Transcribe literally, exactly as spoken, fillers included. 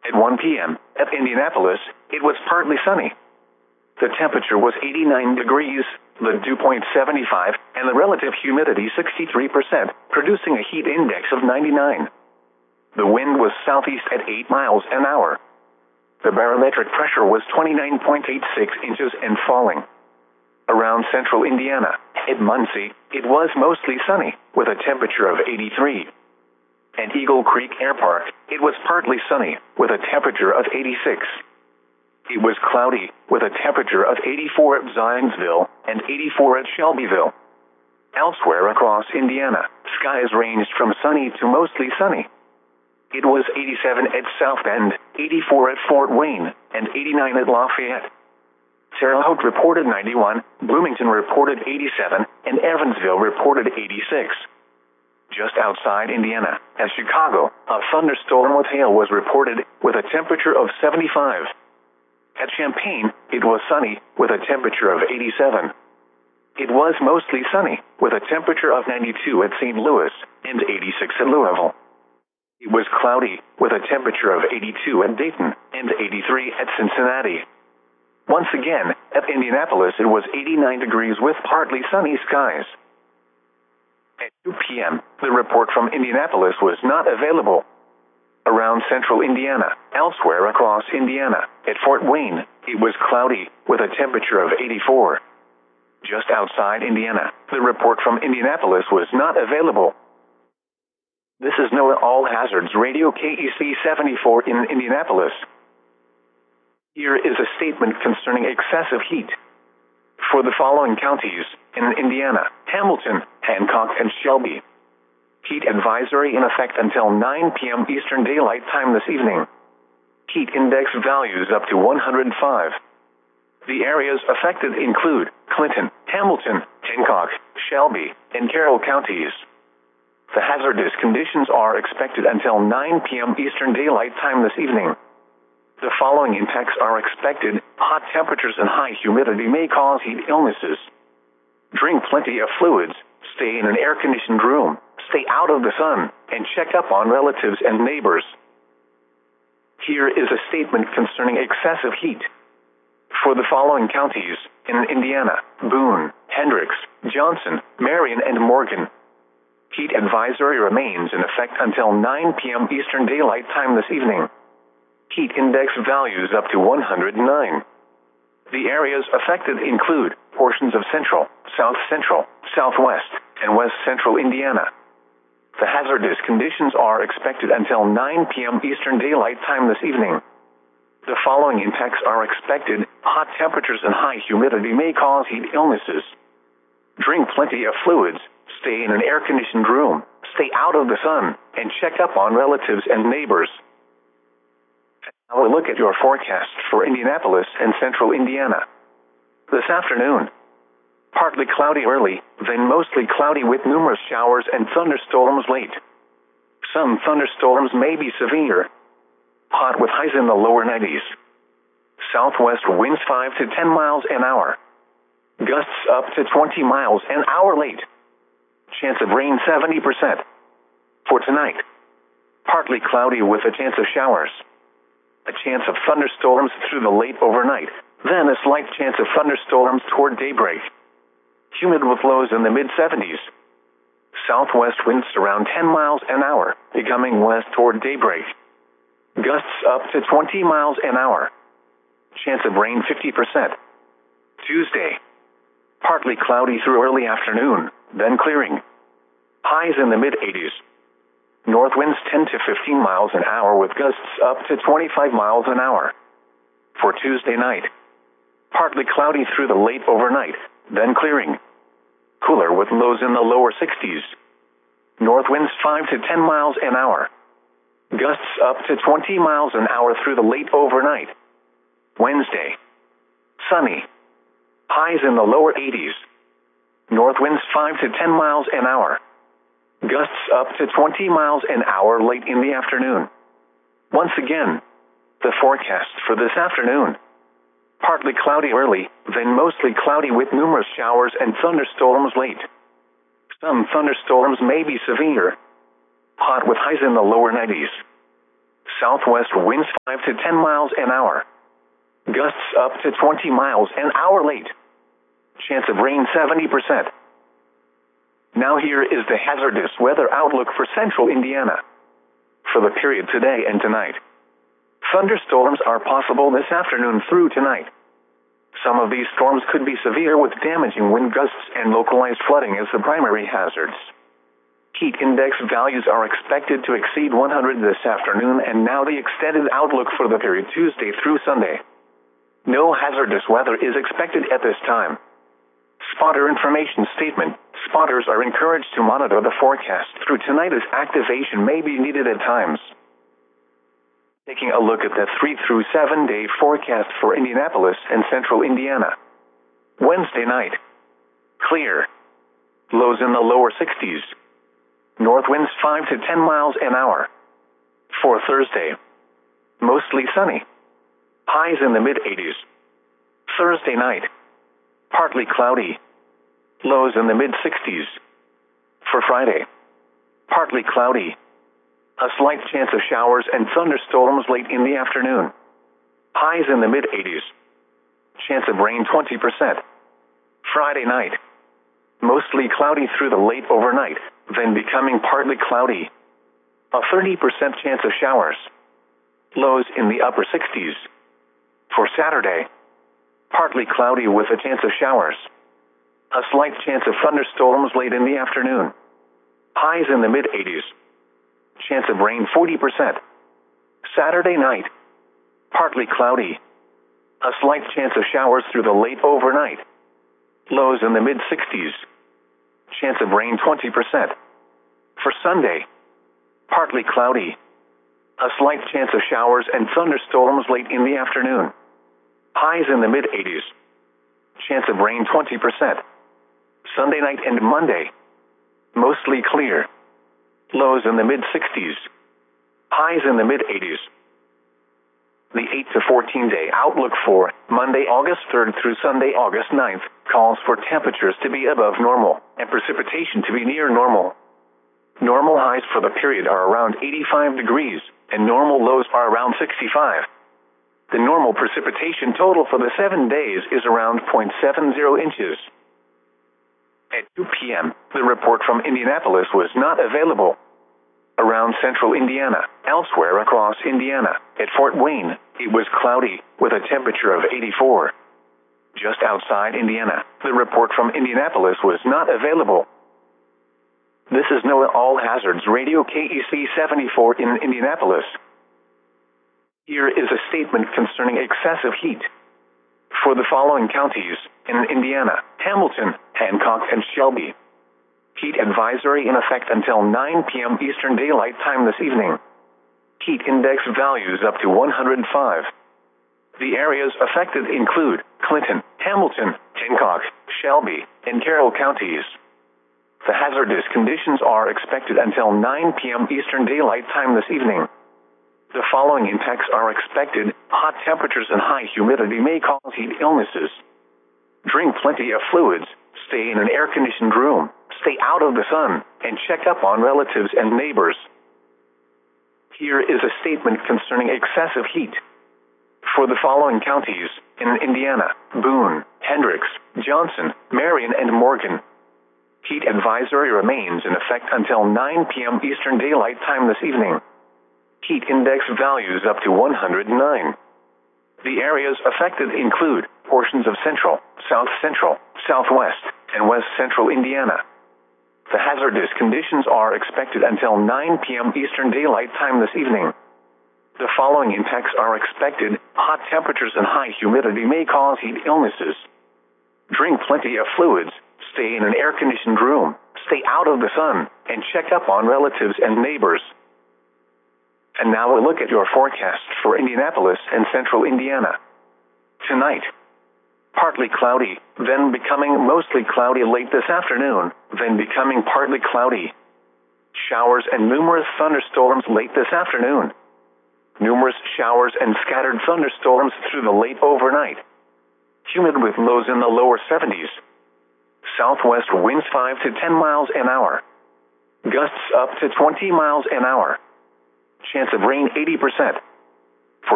At one p m at Indianapolis, it was partly sunny. The temperature was eighty-nine degrees, the dew point seventy-five, and the relative humidity sixty-three percent, producing a heat index of ninety-nine. The wind was southeast at eight miles an hour. The barometric pressure was twenty-nine point eight six inches and falling. Around central Indiana, at Muncie, it was mostly sunny, with a temperature of eighty-three. At Eagle Creek Air Park, it was partly sunny, with a temperature of eighty-six. It was cloudy, with a temperature of eighty-four at Zionsville and eighty-four at Shelbyville. Elsewhere across Indiana, skies ranged from sunny to mostly sunny. It was eighty-seven at South Bend, eighty-four at Fort Wayne, and eighty-nine at Lafayette. Terre Haute reported ninety-one, Bloomington reported eighty-seven, and Evansville reported eighty-six. Just outside Indiana, at Chicago, a thunderstorm with hail was reported, with a temperature of seventy-five. At Champaign, it was sunny, with a temperature of eighty-seven. It was mostly sunny, with a temperature of ninety-two at Saint Louis, and eighty-six at Louisville. It was cloudy, with a temperature of eighty-two at Dayton, and eighty-three at Cincinnati. Once again, at Indianapolis it was eighty-nine degrees with partly sunny skies. At two p m, the report from Indianapolis was not available. Around central Indiana, elsewhere across Indiana, at Fort Wayne, it was cloudy, with a temperature of eighty-four. Just outside Indiana, the report from Indianapolis was not available. This is NOAA All Hazards Radio K E C seventy-four in Indianapolis. Here is a statement concerning excessive heat. For the following counties, in Indiana, Hamilton, Hancock, and Shelby. Heat advisory in effect until nine p m Eastern Daylight Time this evening. Heat index values up to one hundred five. The areas affected include Clinton, Hamilton, Hancock, Shelby, and Carroll counties. The hazardous conditions are expected until nine p m Eastern Daylight Time this evening. The following impacts are expected. Hot temperatures and high humidity may cause heat illnesses. Drink plenty of fluids, stay in an air-conditioned room, stay out of the sun, and check up on relatives and neighbors. Here is a statement concerning excessive heat. For the following counties, in Indiana, Boone, Hendricks, Johnson, Marion, and Morgan. Heat advisory remains in effect until nine p m Eastern Daylight Time this evening. Heat index values up to one hundred nine. The areas affected include portions of central, south central, southwest, and west central Indiana. The hazardous conditions are expected until nine p m Eastern Daylight Time this evening. The following impacts are expected. Hot temperatures and high humidity may cause heat illnesses. Drink plenty of fluids, stay in an air-conditioned room, stay out of the sun, and check up on relatives and neighbors. Now a look at your forecast for Indianapolis and central Indiana. This afternoon, partly cloudy early, then mostly cloudy with numerous showers and thunderstorms late. Some thunderstorms may be severe. Hot with highs in the lower nineties. Southwest winds five to ten miles an hour. Gusts up to twenty miles an hour late. Chance of rain seventy percent. For tonight, partly cloudy with a chance of showers. A chance of thunderstorms through the late overnight, then a slight chance of thunderstorms toward daybreak. Humid with lows in the mid seventies. Southwest winds around ten miles an hour, becoming west toward daybreak. Gusts up to twenty miles an hour. Chance of rain fifty percent. Tuesday, partly cloudy through early afternoon, then clearing. Highs in the mid eighties. North winds ten to fifteen miles an hour with gusts up to twenty-five miles an hour. For Tuesday night, partly cloudy through the late overnight, then clearing. Cooler with lows in the lower sixties. North winds five to ten miles an hour. Gusts up to twenty miles an hour through the late overnight. Wednesday, sunny. Highs in the lower eighties. North winds five to ten miles an hour. Gusts up to twenty miles an hour late in the afternoon. Once again, the forecast for this afternoon. Partly cloudy early, then mostly cloudy with numerous showers and thunderstorms late. Some thunderstorms may be severe. Hot with highs in the lower nineties. Southwest winds five to ten miles an hour. Gusts up to twenty miles an hour late. Chance of rain seventy percent. Now here is the hazardous weather outlook for central Indiana. For the period today and tonight. Thunderstorms are possible this afternoon through tonight. Some of these storms could be severe with damaging wind gusts and localized flooding as the primary hazards. Heat index values are expected to exceed one hundred this afternoon, and now the extended outlook for the period Tuesday through Sunday. No hazardous weather is expected at this time. Spotter information statement. Spotters are encouraged to monitor the forecast through tonight as activation may be needed at times. Taking a look at the three through seven day forecast for Indianapolis and central Indiana. Wednesday night. Clear. Lows in the lower sixties. North winds five to ten miles an hour. For Thursday. Mostly sunny. Highs in the mid eighties. Thursday night. Partly cloudy. Lows in the mid sixties. For Friday. Partly cloudy. A slight chance of showers and thunderstorms late in the afternoon. Highs in the mid eighties. Chance of rain twenty percent. Friday night. Mostly cloudy through the late overnight, then becoming partly cloudy. A thirty percent chance of showers. Lows in the upper sixties. For Saturday. Partly cloudy with a chance of showers. A slight chance of thunderstorms late in the afternoon. Highs in the mid eighties. Chance of rain forty percent. Saturday night. Partly cloudy. A slight chance of showers through the late overnight. Lows in the mid sixties. Chance of rain twenty percent. For Sunday. Partly cloudy. A slight chance of showers and thunderstorms late in the afternoon. Highs in the mid eighties. Chance of rain twenty percent. Sunday night and Monday. Mostly clear. Lows in the mid sixties. Highs in the mid eighties. The eight to fourteen day outlook for Monday, August third through Sunday, August ninth, calls for temperatures to be above normal and precipitation to be near normal. Normal highs for the period are around eighty-five degrees, and normal lows are around sixty-five. The normal precipitation total for the seven days is around zero point seven zero inches. At two p m, the report from Indianapolis was not available. Around central Indiana, elsewhere across Indiana, at Fort Wayne, it was cloudy, with a temperature of eighty-four. Just outside Indiana, the report from Indianapolis was not available. This is NOAA All Hazards Radio K E C seventy-four in Indianapolis. Here is a statement concerning excessive heat. For the following counties in Indiana: Hamilton, Hancock, and Shelby. Heat advisory in effect until nine p m Eastern Daylight Time this evening. Heat index values up to one hundred five. The areas affected include Clinton, Hamilton, Hancock, Shelby, and Carroll counties. The hazardous conditions are expected until nine p m Eastern Daylight Time this evening. The following impacts are expected: hot temperatures and high humidity may cause heat illnesses. Drink plenty of fluids, stay in an air-conditioned room, stay out of the sun, and check up on relatives and neighbors. Here is a statement concerning excessive heat. For the following counties in Indiana: Boone, Hendricks, Johnson, Marion, and Morgan. Heat advisory remains in effect until nine p m Eastern Daylight Time this evening. Heat index values up to one hundred nine. The areas affected include portions of central, south central, southwest, and west central Indiana. The hazardous conditions are expected until nine p m Eastern Daylight Time this evening. The following impacts are expected: hot temperatures and high humidity may cause heat illnesses. Drink plenty of fluids, stay in an air-conditioned room, stay out of the sun, and check up on relatives and neighbors. And now a look at your forecast for Indianapolis and central Indiana. Tonight, partly cloudy, then becoming mostly cloudy late this afternoon, then becoming partly cloudy. Showers and numerous thunderstorms late this afternoon. Numerous showers and scattered thunderstorms through the late overnight. Humid with lows in the lower seventies. Southwest winds five to ten miles an hour. Gusts up to twenty miles an hour. Chance of rain eighty percent.